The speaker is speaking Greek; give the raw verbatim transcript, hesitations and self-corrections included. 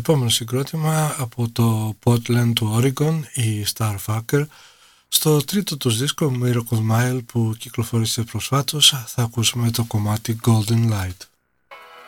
επόμενο συγκρότημα από το Portland του Oregon, η Starfucker. Στο τρίτο τους δίσκο Miracle Mile που κυκλοφόρησε προσφάτως θα ακούσουμε το κομμάτι Golden Light.